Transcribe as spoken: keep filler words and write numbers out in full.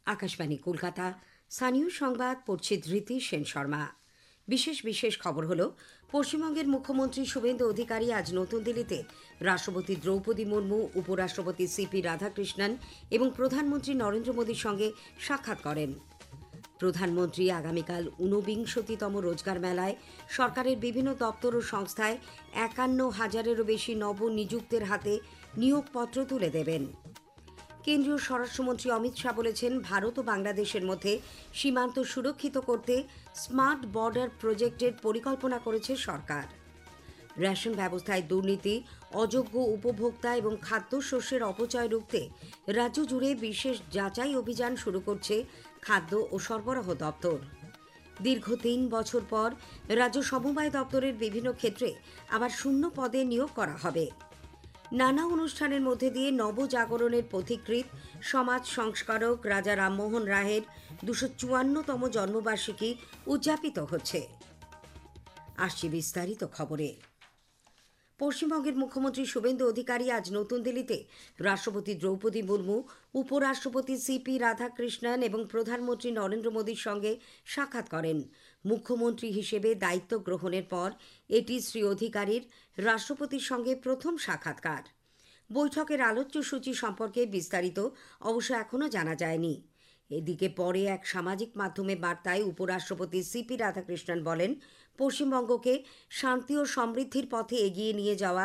আকাশবাণী কলকাতা। স্থানীয় সংবাদ পড়ছে ধৃতি সেন শর্মা। বিশেষ বিশেষ খবর হলো, পশ্চিমবঙ্গের মুখ্যমন্ত্রী শুভেন্দু অধিকারী আজ নতুন দিল্লিতে রাষ্ট্রপতি দ্রৌপদী মুর্মু, উপরাষ্ট্রপতি সিপি রাধাকৃষ্ণন এবং প্রধানমন্ত্রী নরেন্দ্র মোদীর সঙ্গে সাক্ষাৎ করেন। প্রধানমন্ত্রী আগামীকাল ঊনবিংশতিতম রোজগার মেলায় সরকারের বিভিন্ন দপ্তর ও সংস্থায় একান্ন হাজারেরও বেশি নবনিযুক্তের হাতে নিয়োগপত্র তুলে দেবেন। কেন্দ্রীয় স্বরাষ্ট্রমন্ত্রী অমিত শাহ বলেছেন, ভারত ও বাংলাদেশের মধ্যে সীমান্ত সুরক্ষিত করতে স্মার্ট বর্ডার প্রজেক্টের পরিকল্পনা করেছে সরকার। রেশন ব্যবস্থায় দুর্নীতি, অযোগ্য উপভোক্তা এবং খাদ্যশস্যের অপচয় রুখতে রাজ্য জুড়ে বিশেষ যাচাই অভিযান শুরু করছে খাদ্য ও সরবরাহ দপ্তর। দীর্ঘ তিন বছর পর রাজ্য সমবায় দপ্তরের বিভিন্ন ক্ষেত্রে আবার শূন্য পদে নিয়োগ করা হবে। নানা অনুষ্ঠানের মধ্যে দিয়ে নবজাগরণের পথিকৃৎ সমাজ সংস্কারক রাজা রামমোহন রায়ের দুশো চুয়ান্নতম জন্মবার্ষিকী উদযাপিত হচ্ছে। আসছি বিস্তারিত খবরে। পশ্চিমবঙ্গের মুখ্যমন্ত্রী শুভেন্দু অধিকারী আজ নতুন দিল্লিতে রাষ্ট্রপতি দ্রৌপদী মুর্মু, উপরাষ্ট্রপতি সিপি রাধাকৃষ্ণন এবং প্রধানমন্ত্রী নরেন্দ্র মোদীর সঙ্গে সাক্ষাৎ করেন। মুখ্যমন্ত্রী হিসেবে দায়িত্ব গ্রহণের পর এটি শ্রী অধিকারীর রাষ্ট্রপতির সঙ্গে প্রথম সাক্ষাৎকার। বৈঠকের আলোচ্য সূচি সম্পর্কে বিস্তারিত অবশ্য এখনও জানা যায়নি। এদিকে পরে এক সামাজিক মাধ্যমে বার্তায় উপরাষ্ট্রপতি সিপি রাধাকৃষ্ণন বলেন, পশ্চিমবঙ্গকে শান্তি ও সমৃদ্ধির পথে এগিয়ে নিয়ে যাওয়া